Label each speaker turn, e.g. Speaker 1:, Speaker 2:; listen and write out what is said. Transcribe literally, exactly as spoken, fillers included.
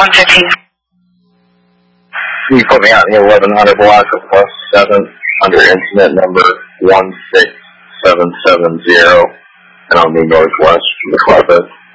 Speaker 1: one fifteen.
Speaker 2: You put me out in the eleven hundred block of plus seven under incident number one six seven seven zero, and I'll be northwest from the club.